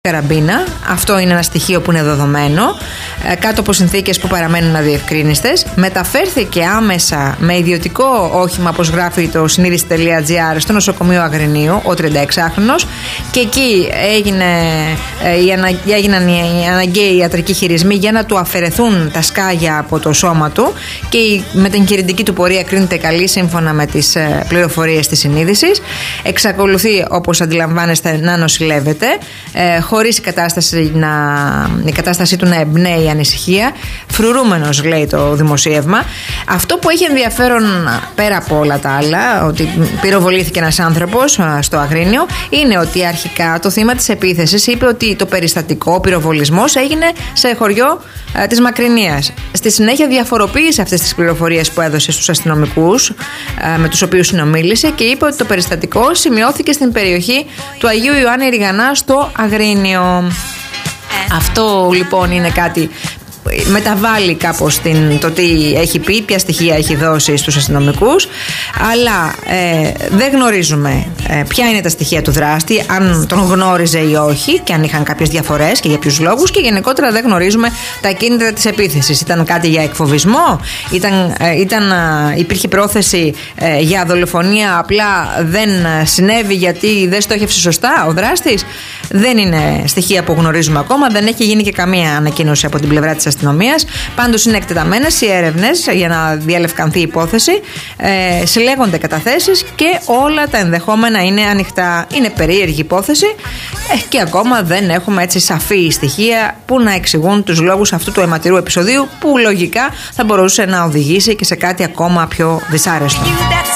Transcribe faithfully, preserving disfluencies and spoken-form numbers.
καραμπίνα. Αυτό είναι ένα στοιχείο που είναι δεδομένο, κάτω από συνθήκες που παραμένουν αδιευκρίνιστες. Μεταφέρθηκε άμεσα με ιδιωτικό όχημα, όπως γράφει το συνείδηση τελεία τζι άρ, στο νοσοκομείο Αγρινίου, ο τριανταεξάχρονος, και εκεί έγινε, έγιναν οι αναγκαίοι ιατρικοί χειρισμοί για να του αφαιρεθούν τα σκάγια από το σώμα του, και η μετεγκυρηνική του πορεία κρίνεται καλή σύμφωνα με τις πληροφορίες της συνείδησης. Εξακολουθεί, όπως αντιλαμβάνεστε, να νοσηλεύεται, χωρίς η κατάσταση, να, η κατάστασή του να εμπνέει ανησυχία. Φρουρούμενος, λέει το δημοσίευμα. Αυτό που έχει ενδιαφέρον, πέρα από όλα τα άλλα, ότι πυροβολήθηκε ένας άνθρωπος στο Αγρίνιο, είναι ότι αρχικά το θύμα της επίθεσης είπε ότι το περιστατικό, ο πυροβολισμός, έγινε σε χωριό ε, της Μακρινίας. Στη συνέχεια διαφοροποίησε αυτές τις πληροφορίες που έδωσε στους αστυνομικούς ε, με τους οποίους συνομίλησε, και είπε ότι το περιστατικό σημειώθηκε στην περιοχή του Αγίου Ιωάννη Ριγανά στο Αγρίνιο. Ε. Αυτό λοιπόν είναι κάτι, μεταβάλλει κάπως την, το τι έχει πει, ποια στοιχεία έχει δώσει στους αστυνομικούς, αλλά ε, δεν γνωρίζουμε ε, ποια είναι τα στοιχεία του δράστη, αν τον γνώριζε ή όχι, και αν είχαν κάποιες διαφορές και για ποιους λόγους, και γενικότερα δεν γνωρίζουμε τα κίνητρα της επίθεσης. Ήταν κάτι για εκφοβισμό, ήταν, ε, ήταν, ε, υπήρχε πρόθεση ε, για δολοφονία, απλά δεν συνέβη γιατί δεν στόχευσε σωστά ο δράστης. Δεν είναι στοιχεία που γνωρίζουμε ακόμα, δεν έχει γίνει και καμία ανακοίνωση από την πλευρά της αστυνομίας. Πάντως είναι εκτεταμένες οι έρευνες για να διαλευκανθεί η υπόθεση. Ε, συλλέγονται καταθέσεις και όλα τα ενδεχόμενα είναι ανοιχτά. Είναι περίεργη υπόθεση ε, και ακόμα δεν έχουμε έτσι σαφή στοιχεία που να εξηγούν τους λόγους αυτού του αιματηρού επεισοδίου, που λογικά θα μπορούσε να οδηγήσει και σε κάτι ακόμα πιο δυσάρεστο.